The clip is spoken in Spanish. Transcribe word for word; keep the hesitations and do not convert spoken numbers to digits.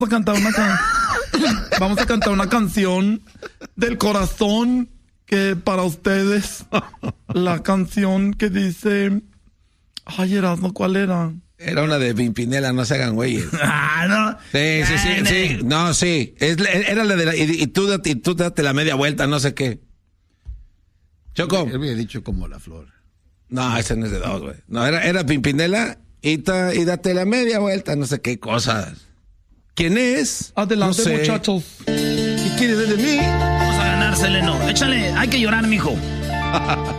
a cantar una can... Vamos a cantar una canción del corazón que para ustedes, la canción que dice... Ay, Erasmo, ¿cuál era? Era una de Pimpinela, no se hagan güeyes. Ah, no. Sí, sí, sí, sí. No, sí. Es, era la de la... Y, y, tú, y tú date la media vuelta, no sé qué. Choco. Él había dicho como la flor. No, ese no es de dos, güey. No, era, era Pimpinela y, ta, y date la media vuelta, no sé qué cosas. ¿Quién es? Adelante, no sé. muchachos. ¿Qué quieres de mí? Vamos a ganar, Seleno. Échale, hay que llorar, mijo.